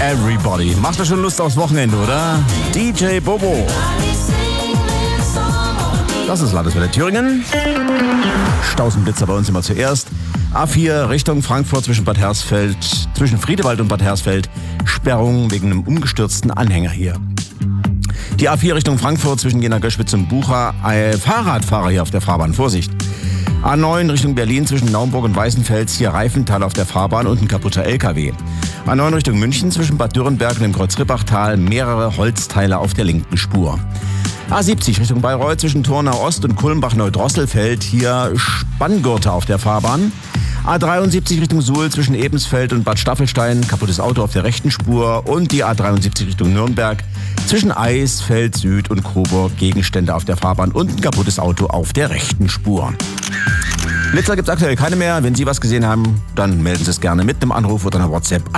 Everybody. Macht doch schon Lust aufs Wochenende, oder? DJ Bobo. Das ist Landeswelle Thüringen. Staus und Blitzer bei uns immer zuerst. A4 Richtung Frankfurt zwischen Friedewald und Bad Hersfeld. Sperrung wegen einem umgestürzten Anhänger hier. Die A4 Richtung Frankfurt zwischen Jena-Göschwitz und Bucha. Fahrradfahrer hier auf der Fahrbahn. Vorsicht. A9 Richtung Berlin zwischen Naumburg und Weißenfels. Hier Reifental auf der Fahrbahn und ein kaputter LKW. A9 Richtung München zwischen Bad Dürrenberg und dem Kreuzrippachtal. Mehrere Holzteile auf der linken Spur. A70 Richtung Bayreuth zwischen Tornau Ost und Kulmbach-Neudrosselfeld. Hier Spanngurte auf der Fahrbahn. A73 Richtung Suhl zwischen Ebensfeld und Bad Staffelstein. Kaputtes Auto auf der rechten Spur. Und die A73 Richtung Nürnberg zwischen Eisfeld Süd und Coburg. Gegenstände auf der Fahrbahn und ein kaputtes Auto auf der rechten Spur. Blitzer gibt's aktuell keine mehr. Wenn Sie was gesehen haben, dann melden Sie es gerne mit einem Anruf oder einer WhatsApp